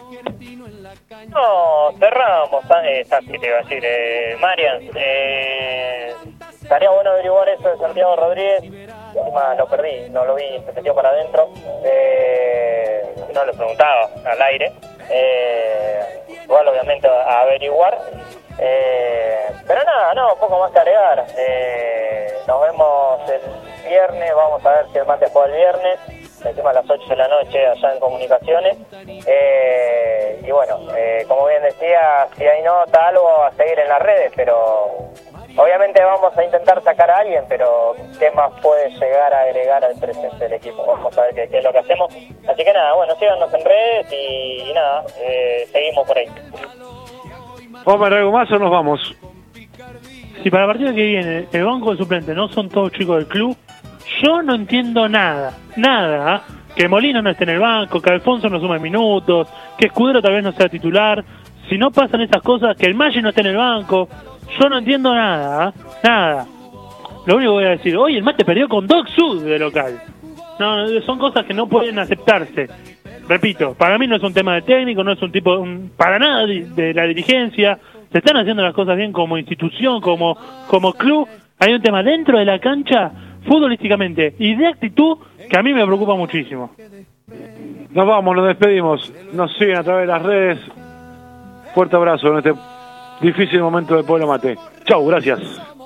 No, cerramos, Santi, te iba a decir, Marian, estaría bueno averiguar eso de Santiago Rodríguez, encima lo perdí, no lo vi, se metió para adentro, no le preguntaba al aire, igual obviamente a averiguar, pero nada, no, poco más que agregar, nos vemos el viernes, vamos a ver si el mate juega el viernes, encima a las 8 de la noche allá en Comunicaciones, y bueno, como bien decía, si hay nota, algo a seguir en las redes, pero obviamente vamos a intentar sacar a alguien, pero ¿qué más puede llegar a agregar al presente del equipo? Vamos a ver qué es lo que hacemos, así que nada, bueno, síganos en redes y nada, seguimos por ahí. Omar, ¿algo más o nos vamos? Si para el partido que viene el banco de suplentes no son todos chicos del club, yo no entiendo nada, ¿eh? Que Molina no esté en el banco, que Alfonso no sume minutos, que Escudero tal vez no sea titular. Si no pasan esas cosas, que el Maggi no esté en el banco, yo no entiendo nada, ¿eh? Nada. Lo único que voy a decir, hoy el Mate perdió con Doc Sud de local. No, son cosas que no pueden aceptarse. Repito, para mí no es un tema de técnico, no es un tipo, para nada de la dirigencia. Se están haciendo las cosas bien como institución, como club. Hay un tema dentro de la cancha, futbolísticamente, y de actitud, que a mí me preocupa muchísimo. Nos vamos, nos despedimos. Nos siguen a través de las redes. Fuerte abrazo en este difícil momento de Pueblo Mate. Chau, gracias.